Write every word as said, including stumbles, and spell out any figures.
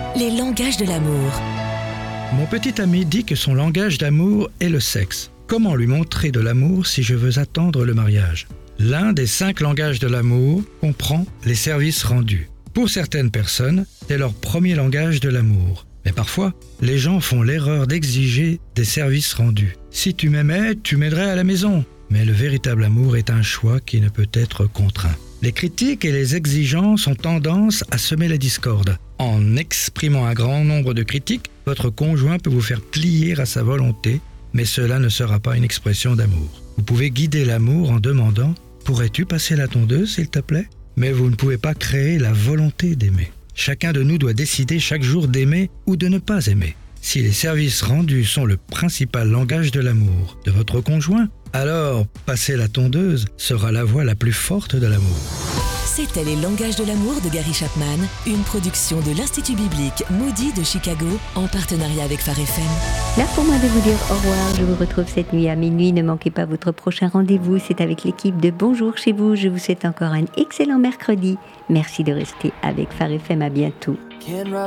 Les langages de l'amour. Mon petit ami dit que son langage d'amour est le sexe. Comment lui montrer de l'amour si je veux attendre le mariage ? L'un des cinq langages de l'amour comprend les services rendus. Pour certaines personnes, c'est leur premier langage de l'amour. Mais parfois, les gens font l'erreur d'exiger des services rendus. Si tu m'aimais, tu m'aiderais à la maison. Mais le véritable amour est un choix qui ne peut être contraint. Les critiques et les exigences ont tendance à semer la discorde. En exprimant un grand nombre de critiques, votre conjoint peut vous faire plier à sa volonté, mais cela ne sera pas une expression d'amour. Vous pouvez guider l'amour en demandant « Pourrais-tu passer la tondeuse, s'il te plaît ?» Mais vous ne pouvez pas créer la volonté d'aimer. Chacun de nous doit décider chaque jour d'aimer ou de ne pas aimer. Si les services rendus sont le principal langage de l'amour de votre conjoint, alors passer la tondeuse sera la voie la plus forte de l'amour. C'était Les langages de l'amour de Gary Chapman, une production de l'Institut biblique Moody de Chicago en partenariat avec Phare F M. Là pour moi de vous dire au revoir, je vous retrouve cette nuit à minuit. Ne manquez pas votre prochain rendez-vous, c'est avec l'équipe de Bonjour chez vous. Je vous souhaite encore un excellent mercredi. Merci de rester avec Phare F M, à bientôt.